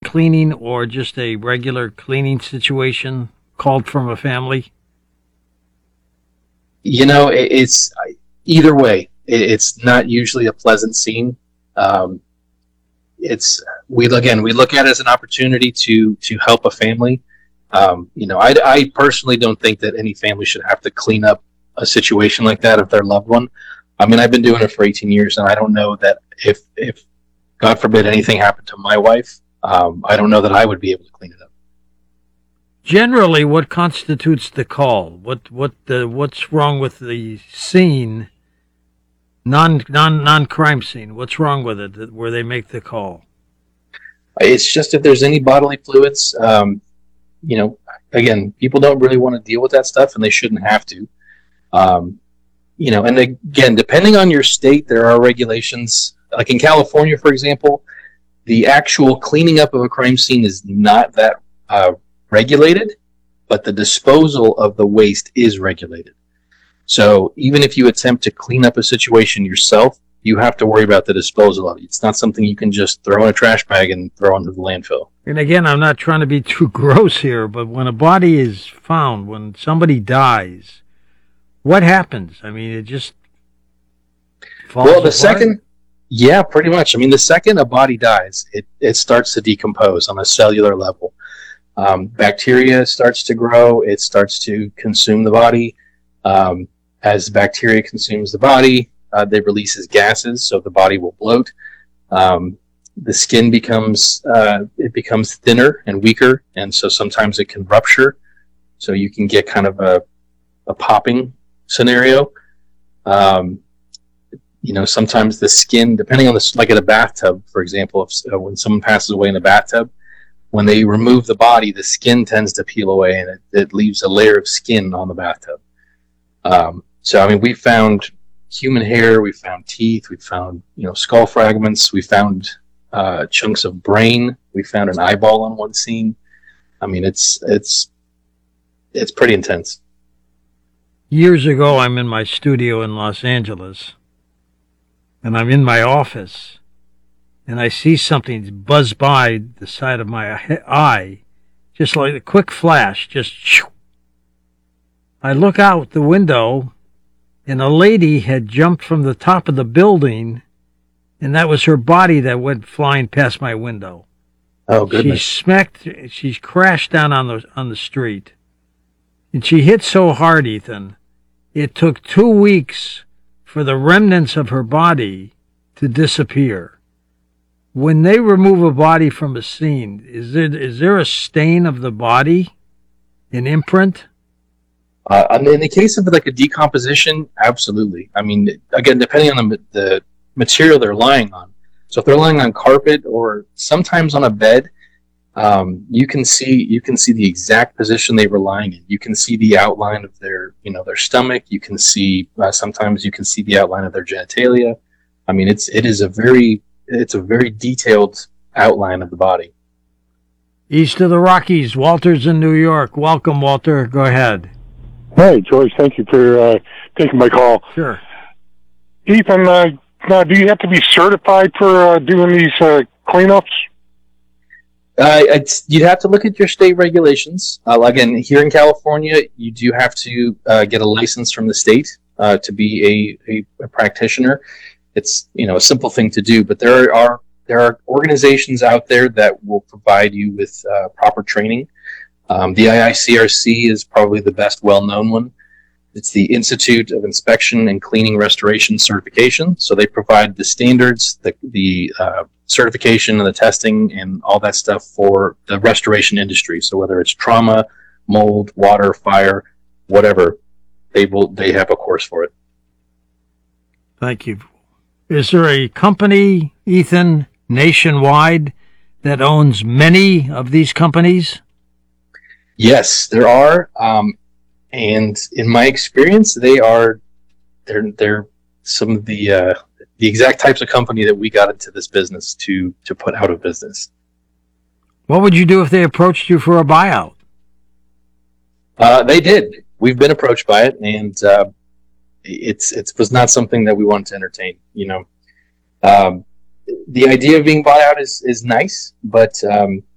cleaning or just a regular cleaning situation called from a family? It's either way. It's not usually a pleasant scene. Um, it's we look at it as an opportunity to help a family. I personally don't think that any family should have to clean up a situation like that of their loved one. I mean, I've been doing it for 18 years, and I don't know that if God forbid anything happened to my wife, I don't know that I would be able to clean it up. Generally, what constitutes the call? What's wrong with the scene? Non crime scene. What's wrong with it where they make the call? It's just if there's any bodily fluids, you know, again, people don't really want to deal with that stuff, and they shouldn't have to. Um, and again, depending on your state, there are regulations. Like in California, for example, the actual cleaning up of a crime scene is not that regulated, but the disposal of the waste is regulated. So even if you attempt to clean up a situation yourself, you have to worry about the disposal of it. It's not something you can just throw in a trash bag and throw into the landfill. And again, I'm not trying to be too gross here, but when a body is found, when somebody dies, what happens? I mean, it just falls Well, the apart? second, yeah, pretty much. I mean, the second a body dies, it starts to decompose on a cellular level. Bacteria starts to grow. It starts to consume the body. As bacteria consumes the body, they releases gases, so the body will bloat. The skin becomes thinner and weaker, and so sometimes it can rupture. So you can get kind of a popping scenario. Sometimes the skin, depending on like in a bathtub, for example, when someone passes away in a bathtub, when they remove the body, the skin tends to peel away, and it leaves a layer of skin on the bathtub. So, I mean, we found human hair, we found teeth, we found, skull fragments, we found chunks of brain, we found an eyeball on one scene. I mean, it's pretty intense. Years ago, I'm in my studio in Los Angeles, and I'm in my office, and I see something buzz by the side of my eye, just like a quick flash, just shoo. I look out the window, and a lady had jumped from the top of the building, and that was her body that went flying past my window. Oh, goodness. She crashed down on the street. And she hit so hard, Ethan, it took 2 weeks for the remnants of her body to disappear. When they remove a body from a scene, is there a stain of the body, an imprint? In the case of like a decomposition, absolutely. I mean, again, depending on the material they're lying on. So if they're lying on carpet or sometimes on a bed, you can see the exact position they were lying in. You can see the outline of their stomach. You can see sometimes you can see the outline of their genitalia. I mean, it's a very detailed outline of the body. East of the Rockies, Walter's in New York. Welcome, Walter. Go ahead. Hey, George, thank you for taking my call. Sure. Ethan, now, do you have to be certified for doing these cleanups? You'd have to look at your state regulations. Again, here in California, you do have to get a license from the state to be a practitioner. It's a simple thing to do, but there are organizations out there that will provide you with proper training. The IICRC is probably the best well-known one. It's the Institute of Inspection and Cleaning Restoration Certification. So they provide the standards, the certification and the testing and all that stuff for the restoration industry. So whether it's trauma, mold, water, fire, whatever, they have a course for it. Thank you. Is there a company, Ethan, nationwide that owns many of these companies? Yes, there are, and in my experience, they're some of the exact types of company that we got into this business to put out of business. What would you do if they approached you for a buyout? They did. We've been approached by it, and it was not something that we wanted to entertain. The idea of being bought out is nice, but